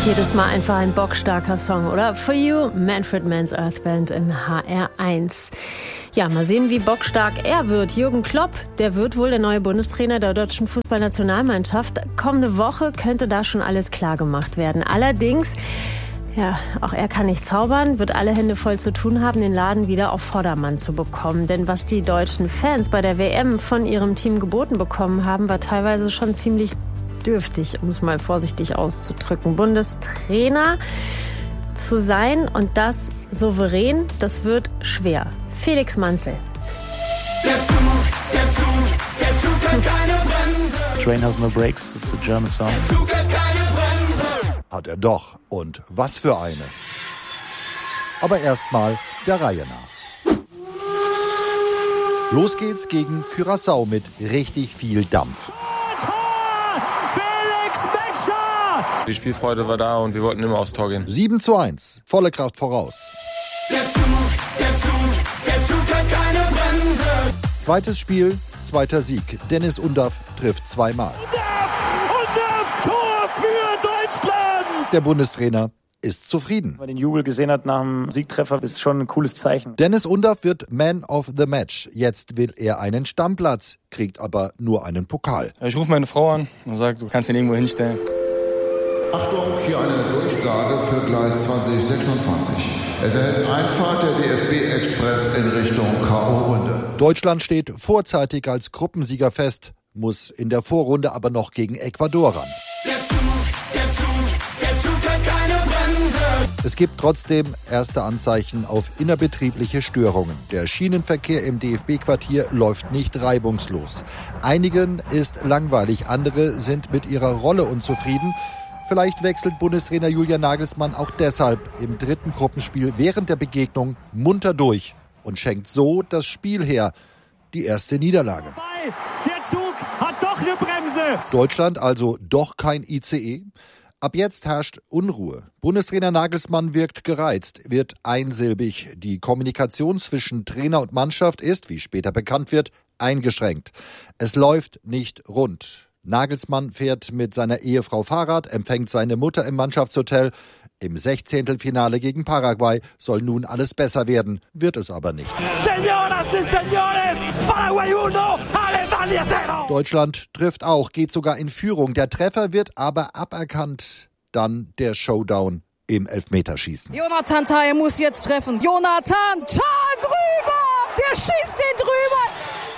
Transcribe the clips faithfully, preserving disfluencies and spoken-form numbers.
Jedes Mal einfach ein bockstarker Song, oder? For You, Manfred Mann's Earth Band in H R eins. Ja, mal sehen, wie bockstark er wird. Jürgen Klopp, der wird wohl der neue Bundestrainer der deutschen Fußballnationalmannschaft. Kommende Woche könnte da schon alles klar gemacht werden. Allerdings, ja, auch er kann nicht zaubern, wird alle Hände voll zu tun haben, den Laden wieder auf Vordermann zu bekommen. Denn was die deutschen Fans bei der W M von ihrem Team geboten bekommen haben, war teilweise schon ziemlich dürftig, um es mal vorsichtig auszudrücken. Bundestrainer zu sein und das souverän, das wird schwer. Felix Manzel. Der Zug, der Zug, der Zug hat keine Bremse. Train has no brakes, it's a German song. Der Zug hat keine Bremse. Hat er doch. Und was für eine. Aber erstmal der Reihe nach. Los geht's gegen Curaçao mit richtig viel Dampf. Die Spielfreude war da und wir wollten immer aufs Tor gehen. sieben zu eins, volle Kraft voraus. Der Zug, der Zug, der Zug hat keine Bremse. Zweites Spiel, zweiter Sieg. Dennis Undaff trifft zweimal. Undaff, Tor für Deutschland! Der Bundestrainer ist zufrieden. Wenn man den Jubel gesehen hat nach dem Siegtreffer, ist schon ein cooles Zeichen. Dennis Undaff wird Man of the Match. Jetzt will er einen Stammplatz, kriegt aber nur einen Pokal. Ich rufe meine Frau an und sage, du kannst ihn irgendwo hinstellen. Achtung, hier eine Durchsage für Gleis zwanzig sechsundzwanzig. Es erhält Einfahrt der D F B-Express in Richtung K O-Runde. Deutschland steht vorzeitig als Gruppensieger fest, muss in der Vorrunde aber noch gegen Ecuador ran. Der Zug, der Zug, der Zug hat keine Bremse. Es gibt trotzdem erste Anzeichen auf innerbetriebliche Störungen. Der Schienenverkehr im D F B-Quartier läuft nicht reibungslos. Einigen ist langweilig, andere sind mit ihrer Rolle unzufrieden. Vielleicht wechselt Bundestrainer Julian Nagelsmann auch deshalb im dritten Gruppenspiel während der Begegnung munter durch und schenkt so das Spiel her. Die erste Niederlage. Der Zug hat doch eine Bremse. Deutschland also doch kein I C E. Ab jetzt herrscht Unruhe. Bundestrainer Nagelsmann wirkt gereizt, wird einsilbig. Die Kommunikation zwischen Trainer und Mannschaft ist, wie später bekannt wird, eingeschränkt. Es läuft nicht rund. Nagelsmann fährt mit seiner Ehefrau Fahrrad, empfängt seine Mutter im Mannschaftshotel. Im Sechzehntelfinale gegen Paraguay soll nun alles besser werden, wird es aber nicht. Señoras y señores, Paraguay uno, Alemania cero. Deutschland trifft auch, geht sogar in Führung. Der Treffer wird aber aberkannt. Dann der Showdown im Elfmeterschießen. Jonathan Tah muss jetzt treffen. Jonathan Tah drüber! Der schießt ihn drüber!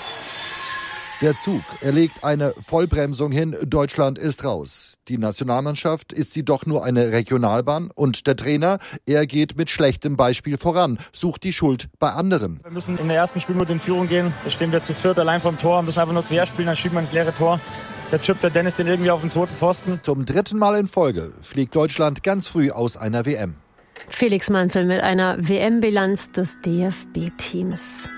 Der Zug, er legt eine Vollbremsung hin, Deutschland ist raus. Die Nationalmannschaft, ist sie doch nur eine Regionalbahn? Und der Trainer, er geht mit schlechtem Beispiel voran, sucht die Schuld bei anderen. Wir müssen in der ersten Spielminute in Führung gehen. Da stehen wir zu viert allein vom Tor, müssen einfach nur quer spielen, dann schieben wir ins leere Tor. Da chippt der Dennis den irgendwie auf den zweiten Pfosten. Zum dritten Mal in Folge fliegt Deutschland ganz früh aus einer W M. Felix Manzel mit einer W M-Bilanz des D F B-Teams.